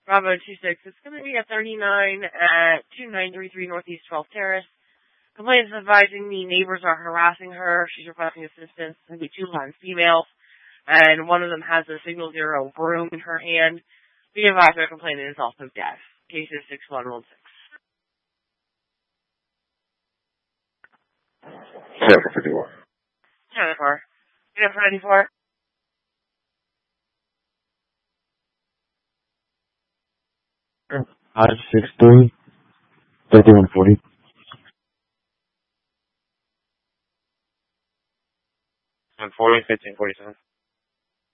Bravo 26. It's going to be a 39 at 2933 Northeast 12th Terrace. Complaint is advising the neighbors are harassing her. She's requesting assistance. It's going to be 2 blind females, and one of them has a Signal 0 broom in her hand. The advisor complainant is also deaf. Case is 6116. 754. 74. You know, for 94? Sure. 563 3140. 140, 1547.